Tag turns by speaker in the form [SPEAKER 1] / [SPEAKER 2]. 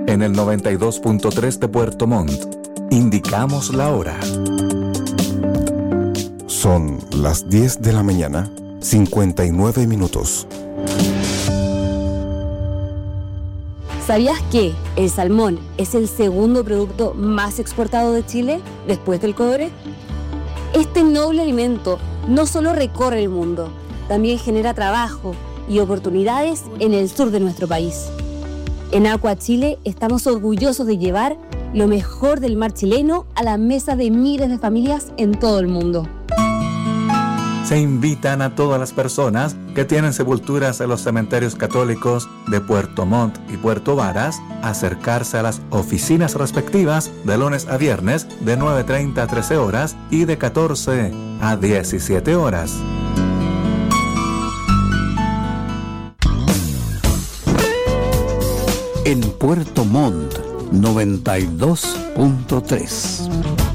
[SPEAKER 1] En el 92.3 de Puerto Montt, indicamos la hora.
[SPEAKER 2] Son las 10 de la mañana, 59 minutos.
[SPEAKER 3] ¿Sabías que el salmón es el segundo producto más exportado de Chile después del cobre? Este noble alimento no solo recorre el mundo, también genera trabajo y oportunidades en el sur de nuestro país. En Aqua Chile estamos orgullosos de llevar lo mejor del mar chileno a la mesa de miles de familias en todo el mundo.
[SPEAKER 1] Se invitan a todas las personas que tienen sepulturas en los cementerios católicos de Puerto Montt y Puerto Varas a acercarse a las oficinas respectivas de lunes a viernes de 9:30 a 13 horas y de 14 a 17 horas.
[SPEAKER 4] En Puerto Montt, 92.3.